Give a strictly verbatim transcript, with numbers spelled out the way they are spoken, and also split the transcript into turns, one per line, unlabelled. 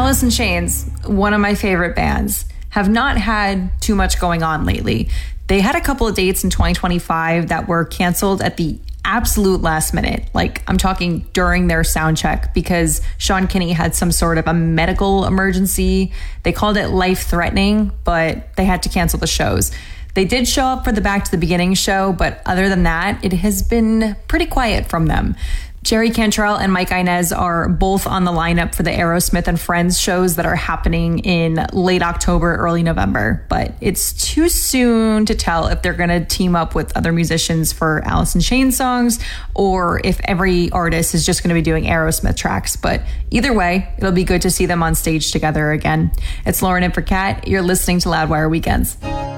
Alice in Chains, one of my favorite bands, have not had too much going on lately. They had a couple of dates in twenty twenty-five that were canceled at the absolute last minute. Like, I'm talking during their sound check, because Sean Kinney had some sort of a medical emergency. They called it life-threatening, but they had to cancel the shows. They did show up for the Back to the Beginning show, but other than that, it has been pretty quiet from them. Jerry Cantrell and Mike Inez are both on the lineup for the Aerosmith and Friends shows that are happening in late October, early November. But it's too soon to tell if they're going to team up with other musicians for Alice in Chains songs, or if every artist is just going to be doing Aerosmith tracks. But either way, it'll be good to see them on stage together again. It's Lauren in for Kat. You're listening to Loudwire Weekends.